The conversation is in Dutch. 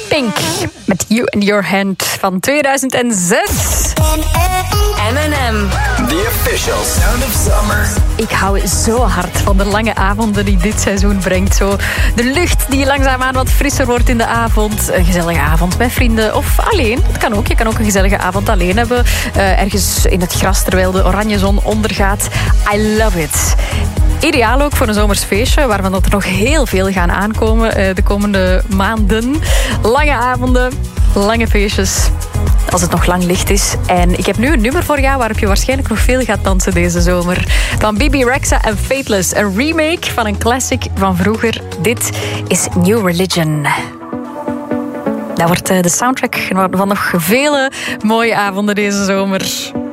Pink met You in Your Hand van 2006. M&M. The official sound of summer. Ik hou zo hard van de lange avonden die dit seizoen brengt. Zo de lucht die langzaamaan wat frisser wordt in de avond. Een gezellige avond met vrienden of alleen. Het kan ook. Je kan ook een gezellige avond alleen hebben. Ergens in het gras terwijl de oranje zon ondergaat. I love it. Ideaal ook voor een zomers feestje, waarvan er nog heel veel gaan aankomen de komende maanden. Lange avonden, lange feestjes, als het nog lang licht is. En ik heb nu een nummer voor jou waarop je waarschijnlijk nog veel gaat dansen deze zomer. Van Bebe Rexha en Fateless. Een remake van een classic van vroeger. Dit is New Religion. Dat wordt de soundtrack van nog vele mooie avonden deze zomer.